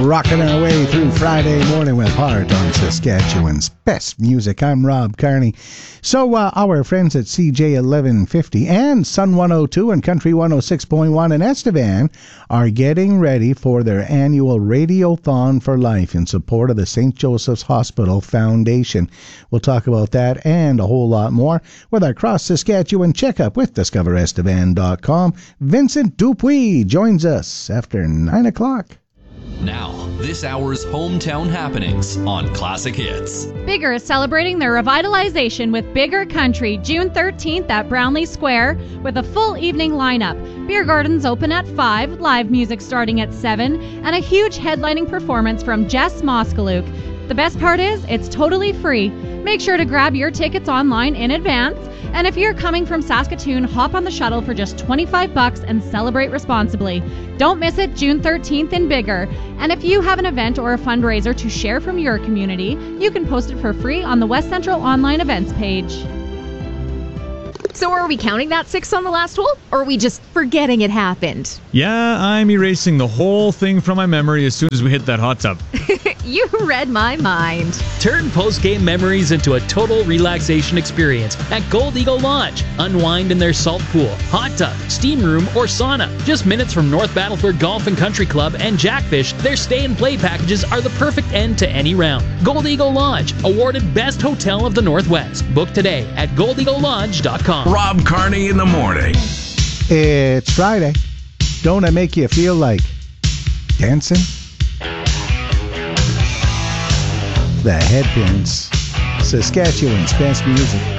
rocking our way through Friday morning with Heart on Saskatchewan's best music. I'm Rob Carney. So our friends at CJ 1150 and Sun 102 and Country 106.1 in Estevan are getting ready for their annual Radiothon for Life in support of the St. Joseph's Hospital Foundation. We'll talk about that and a whole lot more with our Cross Saskatchewan checkup with DiscoverEstevan.com. Vincent Dupuis joins us after 9 o'clock. Now, this hour's hometown happenings on Classic Hits. Bigger is celebrating their revitalization with Bigger Country, June 13th at Brownlee Square with a full evening lineup. Beer gardens open at 5, live music starting at 7, and a huge headlining performance from Jess Moskaluk. The best part is, it's totally free. Make sure to grab your tickets online in advance. And if you're coming from Saskatoon, hop on the shuttle for just $25 and celebrate responsibly. Don't miss it, June 13th in Bigger. And if you have an event or a fundraiser to share from your community, you can post it for free on the West Central online events page. So are we counting that 6 on the last hole, or are we just forgetting it happened? Yeah, I'm erasing the whole thing from my memory as soon as we hit that hot tub. You read my mind. Turn post-game memories into a total relaxation experience at Gold Eagle Lodge. Unwind in their salt pool, hot tub, steam room, or sauna. Just minutes from North Battleford Golf and Country Club and Jackfish, their stay and play packages are the perfect end to any round. Gold Eagle Lodge, awarded Best Hotel of the Northwest. Book today at goldeaglelodge.com. Rob Carney in the morning. It's Friday. Don't I make you feel like dancing? The Headpins, Saskatchewan's best music.